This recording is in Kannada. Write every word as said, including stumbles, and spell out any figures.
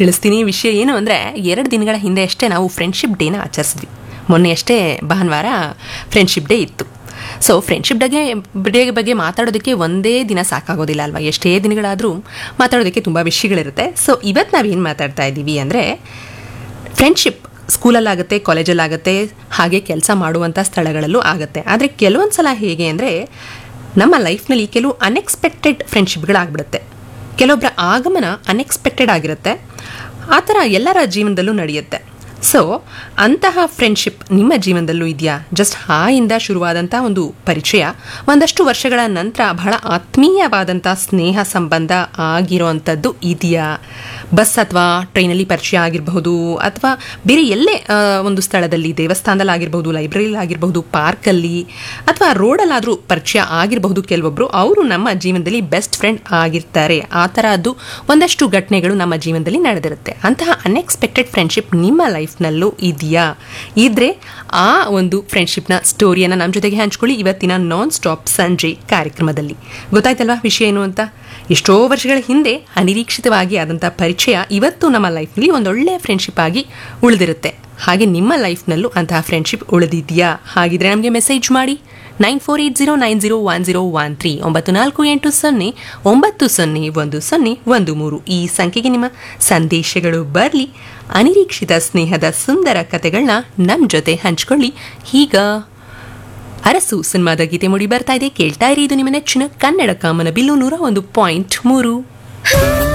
ತಿಳಿಸ್ತೀನಿ. ವಿಷಯ ಏನು ಅಂದರೆ, ಎರಡು ದಿನಗಳ ಹಿಂದೆ ಅಷ್ಟೇ ನಾವು ಫ್ರೆಂಡ್ಶಿಪ್ ಡೇನ ಆಚರಿಸಿದ್ವಿ. ಮೊನ್ನೆ ಅಷ್ಟೇ ಭಾನುವಾರ ಫ್ರೆಂಡ್ಶಿಪ್ ಡೇ ಇತ್ತು. ಸೊ ಫ್ರೆಂಡ್ಶಿಪ್ ಡೇಗೆ ಡೇ ಬಗ್ಗೆ ಮಾತಾಡೋದಕ್ಕೆ ಒಂದೇ ದಿನ ಸಾಕಾಗೋದಿಲ್ಲ ಅಲ್ವಾ, ಎಷ್ಟೇ ದಿನಗಳಾದರೂ ಮಾತಾಡೋದಕ್ಕೆ ತುಂಬ ವಿಷಯಗಳಿರುತ್ತೆ. ಸೊ ಇವತ್ತು ನಾವೇನು ಮಾತಾಡ್ತಾ ಇದ್ದೀವಿ ಅಂದರೆ, ಫ್ರೆಂಡ್ಶಿಪ್ ಸ್ಕೂಲಲ್ಲಾಗುತ್ತೆ, ಕಾಲೇಜಲ್ಲಾಗುತ್ತೆ, ಹಾಗೆ ಕೆಲಸ ಮಾಡುವಂಥ ಸ್ಥಳಗಳಲ್ಲೂ ಆಗುತ್ತೆ. ಆದರೆ ಕೆಲವೊಂದು ಸಲ ಹೇಗೆ ಅಂದರೆ, ನಮ್ಮ ಲೈಫ್ನಲ್ಲಿ ಕೆಲವು ಅನ್ಎಕ್ಸ್ಪೆಕ್ಟೆಡ್ ಫ್ರೆಂಡ್ಶಿಪ್ಗಳಾಗ್ಬಿಡುತ್ತೆ. ಕೆಲವೊಬ್ಬರ ಆಗಮನ ಅನ್ಎಕ್ಸ್ಪೆಕ್ಟೆಡ್ ಆಗಿರುತ್ತೆ. ಆ ಥರ ಎಲ್ಲರ ಜೀವನದಲ್ಲೂ ನಡೆಯುತ್ತೆ. ಸೊ ಅಂತಹ ಫ್ರೆಂಡ್ಶಿಪ್ ನಿಮ್ಮ ಜೀವನದಲ್ಲೂ ಇದೆಯಾ? ಜಸ್ಟ್ ಹಾಯಿಂದ ಶುರುವಾದಂಥ ಒಂದು ಪರಿಚಯ ಒಂದಷ್ಟು ವರ್ಷಗಳ ನಂತರ ಬಹಳ ಆತ್ಮೀಯವಾದಂಥ ಸ್ನೇಹ ಸಂಬಂಧ ಆಗಿರೋವಂಥದ್ದು ಇದೆಯಾ? ಬಸ್ ಅಥವಾ ಟ್ರೈನಲ್ಲಿ ಪರಿಚಯ ಆಗಿರಬಹುದು, ಅಥವಾ ಬೇರೆ ಎಲ್ಲೇ ಒಂದು ಸ್ಥಳದಲ್ಲಿ, ದೇವಸ್ಥಾನದಲ್ಲಿ ಆಗಿರಬಹುದು, ಲೈಬ್ರರಿಲಿ ಆಗಿರಬಹುದು, ಪಾರ್ಕಲ್ಲಿ ಅಥವಾ ರೋಡಲ್ಲಾದರೂ ಪರಿಚಯ ಆಗಿರಬಹುದು. ಕೆಲವೊಬ್ಬರು ಅವರು ನಮ್ಮ ಜೀವನದಲ್ಲಿ ಬೆಸ್ಟ್ ಫ್ರೆಂಡ್ ಆಗಿರ್ತಾರೆ. ಆ ಥರದ್ದು ಒಂದಷ್ಟು ಘಟನೆಗಳು ನಮ್ಮ ಜೀವನದಲ್ಲಿ ನಡೆದಿರುತ್ತೆ. ಅಂತಹ ಅನ್ಎಕ್ಸ್ಪೆಕ್ಟೆಡ್ ಫ್ರೆಂಡ್ಶಿಪ್ ನಿಮ್ಮ ಲೈಫ್ನಲ್ಲೂ ಇದೆಯಾ? ಇದ್ರೆ ಆ ಒಂದು ಫ್ರೆಂಡ್ಶಿಪ್ನ ಸ್ಟೋರಿಯನ್ನು ನಮ್ಮ ಜೊತೆಗೆ ಹಂಚ್ಕೊಳ್ಳಿ ಇವತ್ತಿನ ನಾನ್ ಸ್ಟಾಪ್ ಸಂಜೆ ಕಾರ್ಯಕ್ರಮದಲ್ಲಿ. ಗೊತ್ತಾಯ್ತಲ್ವಾ ವಿಷಯ ಏನು ಅಂತ? ಎಷ್ಟೋ ವರ್ಷಗಳ ಹಿಂದೆ ಅನಿರೀಕ್ಷಿತವಾಗಿ ಆದಂಥ ಪರಿಚಯ ಇವತ್ತು ನಮ್ಮ ಲೈಫ್ನಲ್ಲಿ ಒಂದೊಳ್ಳೆಯ ಫ್ರೆಂಡ್ಶಿಪ್ ಆಗಿ ಉಳಿದಿರುತ್ತೆ. ಹಾಗೆ ನಿಮ್ಮ ಲೈಫ್ನಲ್ಲೂ ಅಂತಹ ಫ್ರೆಂಡ್ಶಿಪ್ ಉಳಿದಿದೆಯಾ? ಹಾಗಿದ್ರೆ ನಮಗೆ ಮೆಸೇಜ್ ಮಾಡಿ nine four eight zero nine zero one zero one three ಒಂಬತ್ತು ನಾಲ್ಕು ಎಂಟು ಸೊನ್ನೆ ಒಂಬತ್ತು ಸೊನ್ನೆ ಒಂದು ಸೊನ್ನೆ ಒಂದು ಮೂರು ಈ ಸಂಖ್ಯೆಗೆ ನಿಮ್ಮ ಸಂದೇಶಗಳು ಬರಲಿ. ಅನಿರೀಕ್ಷಿತ ಸ್ನೇಹದ ಸುಂದರ ಕಥೆಗಳನ್ನ ನಮ್ಮ ಜೊತೆ ಹಂಚ್ಕೊಳ್ಳಿ. ಈಗ ಅರಸು ಸಿನಿಮಾದ ಗೀತೆ ಮೂಡಿ ಬರ್ತಾ ಇದೆ, ಕೇಳ್ತಾ ಇರಿ. ಇದು ನಿಮ್ಮ ನೆಚ್ಚಿನ ಕನ್ನಡ ಕಾಮನಬಿಲ್ಲು ನೂರ ಒಂದು ಪಾಯಿಂಟ್ ಮೂರು.